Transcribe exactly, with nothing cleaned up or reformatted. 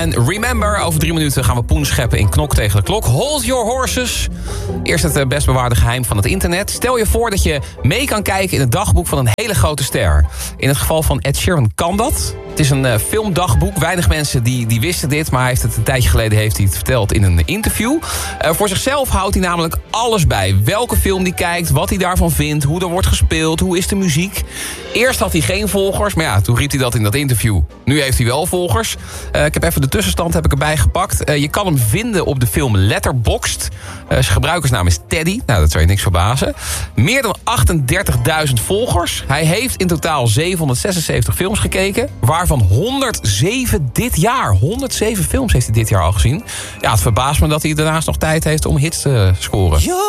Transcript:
en Remember. Over drie minuten gaan we poen scheppen in Knok tegen de klok. Hold your horses. Eerst het best bewaarde geheim van het internet. Stel je voor dat je mee kan kijken in het dagboek van een hele grote ster. In het geval van Ed Sheeran kan dat. Het is een uh, filmdagboek. Weinig mensen die, die wisten dit, maar hij heeft het een tijdje geleden heeft hij het verteld in een interview. Uh, voor zichzelf houdt hij namelijk alles bij. Welke film hij kijkt, wat hij daarvan vindt, hoe er wordt gespeeld, hoe is de muziek. Eerst had hij geen volgers, maar ja, toen riep hij dat in dat interview. Nu heeft hij wel volgers. Uh, ik heb even de tussenstand heb ik erbij gepakt. Uh, je kan hem vinden op de film Letterboxd. Uh, zijn gebruikersnaam is Teddy. Nou, dat zou je niks verbazen. Meer dan achtendertigduizend volgers. Hij heeft in totaal zevenhonderdzesenzeventig films gekeken. Waarvan honderdzeven dit jaar. honderdzeven films heeft hij dit jaar al gezien. Ja, het verbaast me dat hij daarnaast nog tijd heeft om hits te scoren.